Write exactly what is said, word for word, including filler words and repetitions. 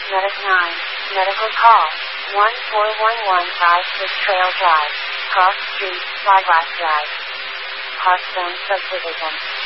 Medic nine. Medical call. one four one one five six Trail Drive. Cross Street, Spyglass Drive. Hearthstone Subdivision.